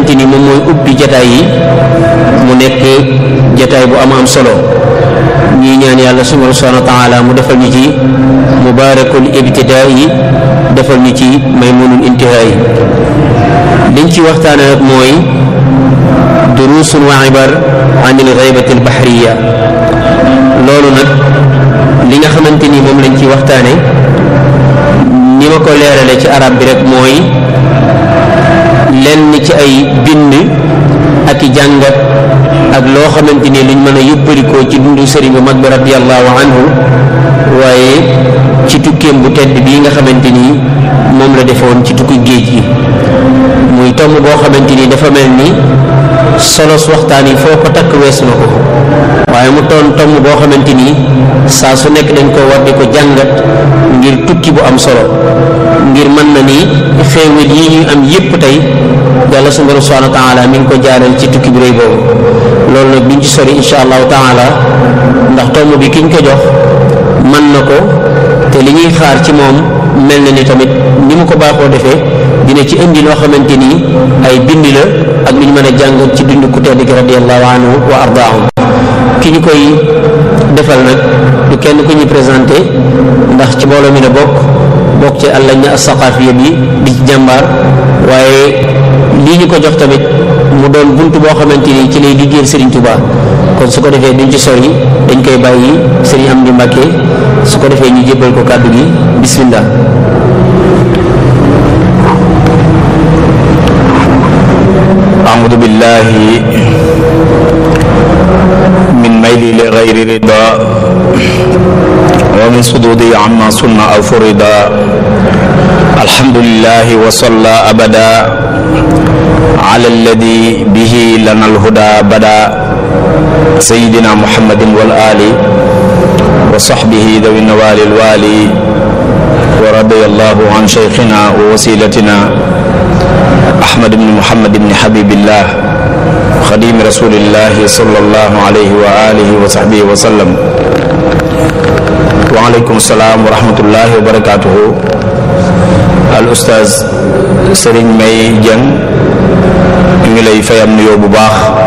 xamante ni moom mooy ubbi jataay yi mu nekk jataay bu am solo ñii ñaan yàlla subhanahu wa ta'ala mu defal ñu ci mubaarakul ibtidaa yi defal ñu ci maymunul intihaa yi. liñ ci waxtaane nag mooy durusun wa ibar anil ghaybati al bahriya. loolu nag li nga xamante ni moom lañ ci waxtaane ni ma ko leerale ci arab bi rek mooy lenn ci ay bind ak i jàngat ak loo xamante ni luñ mën a yëpparikoo ci dundu sëriñ bu mag bi radiyallahu anhu waaye ci tukkeem bu tedd bii nga xamante ni moom la defoon ci tukki géej gi muy tomb boo xamante ni dafa mel ni solos waxtaan yi foo ko takk weesu na ko waaye mu toon tomb boo xamante ni saa su nekk dañ ko war di ko jàngat ngir tukki bu am solo ngir mën na ni xéewal yi ñu am yépp tey yàlla subhanahu wa ta'ala mi ngi ko jaaral ci tukki bu rëy boobu. loolu nag duñ ci sori insha allahu ta'ala ndax tomb bi kiñ ko jox mën na ko te li ñuy xaar ci moom mel na ni tamit ni mu ko baaxoo defee dina ci indi loo xamante ni ay bind la ak lu ñu mën a jàng ci dund ku tedd gi radiyallahu anhu wa ardaahum. ki ñu koy defal nag du kenn ku ñuy présenté ndax ci mbooloo mi la bokk ci àllaña as-saqafiya bi di ci jàmbaar waaye lii ñu ko jox tamit mu doon buntu boo xamante ni ci lay liggéeyal Serigne Touba kon su ko defee duñ ci sori dañ koy bàyyi Serigne Amdi Mbàkke su ko defee ñu jébbal ko kàddu gi bismillah. a'uudu billahi min mayli li ghayri rida wa min sududi amma sunna aw furida alhamdulillahi wa salla abada ala alladhi bihi lana alhuda bada sayyidina muhammadin wal ali wa sahbihi dawi nawali alwali wa radiyallahu an shaykhina wa wasilatina ahmad ibn muhammad ibn habibillah xadimi rasulillahi sallallahu alayhi wa alihi wa sahbihi wa sallam. wa aleykum salaam wa rahmatullahi wa barakatuhu. al ustaaz Serigne May Dieng ñu ngi lay fayam nuyoo bu baax